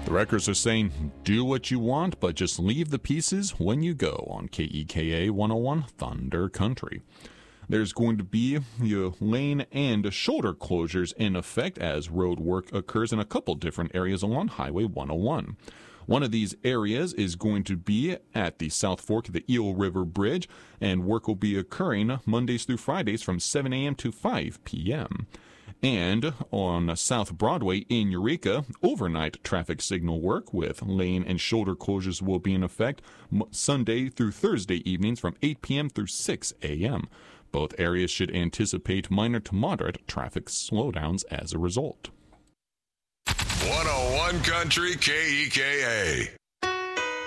The Wreckers are saying, do what you want, but just leave the pieces when you go on KEKA 101 Thunder Country. There's going to be lane and shoulder closures in effect as road work occurs in a couple different areas along Highway 101. One of these areas is going to be at the South Fork of the Eel River Bridge, and work will be occurring Mondays through Fridays from 7 a.m. to 5 p.m. And on South Broadway in Eureka, overnight traffic signal work with lane and shoulder closures will be in effect Sunday through Thursday evenings from 8 p.m. through 6 a.m. Both areas should anticipate minor to moderate traffic slowdowns as a result. 101 Country KEKA.